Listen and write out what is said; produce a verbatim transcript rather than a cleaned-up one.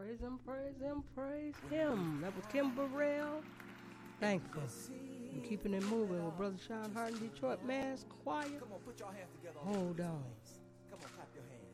Praise him, praise him, praise him. That was Kim Burrell. Thankful. I'm keeping it moving with Brother Sean Hart in Detroit Mass Choir. Come on, put your hands together. Hold on. Come on, clap your hands.